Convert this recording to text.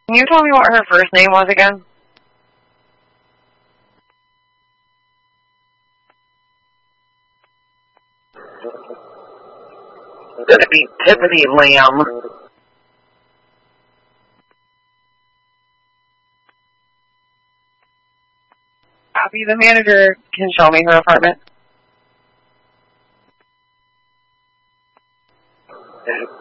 Can you tell me what her first name was again? It's gonna be Tiffany Lamb. Copy, the manager can show me her apartment.